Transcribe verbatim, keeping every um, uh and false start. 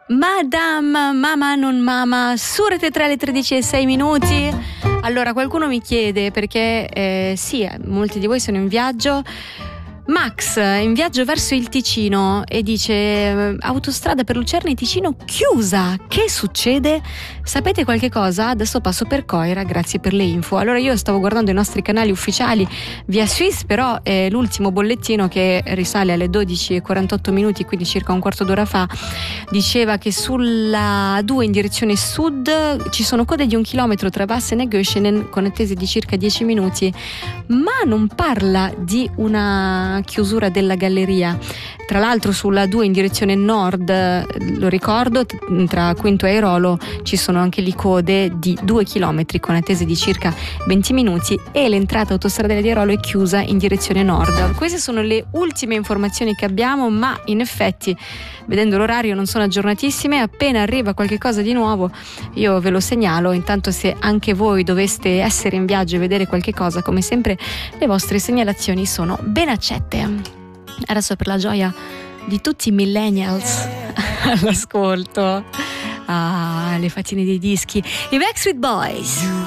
Madame, Mama non Mama, su Rete tre alle tredici e sei minuti. Allora, qualcuno mi chiede perché eh, sì, molti di voi sono in viaggio. Max in viaggio verso il Ticino e dice: autostrada per Lucerna e Ticino chiusa, che succede? Sapete qualche cosa? Adesso passo per Coira, grazie per le info. Allora, io stavo guardando i nostri canali ufficiali via Swiss, però eh, l'ultimo bollettino, che risale alle dodici e quarantotto minuti, quindi circa un quarto d'ora fa, diceva che sulla due in direzione sud ci sono code di un chilometro tra Vassen e Göschenen con attese di circa dieci minuti, ma non parla di una chiusura della galleria. Tra l'altro sulla due in direzione nord, lo ricordo, tra Quinto e Airolo ci sono anche lì code di due chilometri con attese di circa venti minuti e l'entrata autostradale di Airolo è chiusa in direzione nord. Queste sono le ultime informazioni che abbiamo, ma in effetti, vedendo l'orario, non sono aggiornatissime. Appena arriva qualche cosa di nuovo io ve lo segnalo. Intanto, se anche voi doveste essere in viaggio e vedere qualche cosa, come sempre le vostre segnalazioni sono ben accette. Adesso, per la gioia di tutti i millennials all'ascolto, ah, le fattine dei dischi, i Backstreet Boys.